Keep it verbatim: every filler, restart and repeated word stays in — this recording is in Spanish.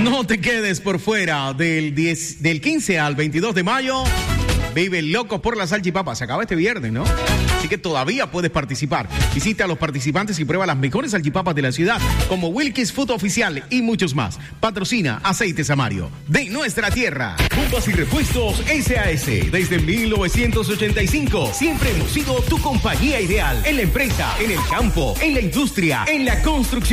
No te quedes por fuera del, diez, del quince al veintidós de mayo. Vive loco por la salchipapa. Se acaba este viernes, ¿no? Así que todavía puedes participar. Visita a los participantes y prueba las mejores salchipapas de la ciudad, como Wilkins Food Oficial y muchos más. Patrocina Aceites Amario, de nuestra tierra. Bombas y repuestos S A S. Desde mil novecientos ochenta y cinco, siempre hemos sido tu compañía ideal. En la empresa, en el campo, en la industria, en la construcción.